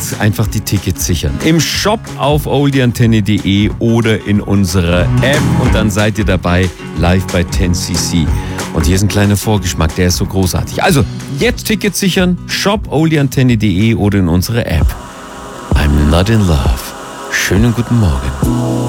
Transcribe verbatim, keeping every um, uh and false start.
jetzt einfach die Tickets sichern. Im Shop auf oldieantenne punkt de oder in unserer App und dann seid ihr dabei live bei zehn C C. Und hier ist ein kleiner Vorgeschmack, der ist so großartig. Also, jetzt Tickets sichern, Shop oldieantenne punkt de oder in unserer App. I'm not in love. Schönen guten Morgen.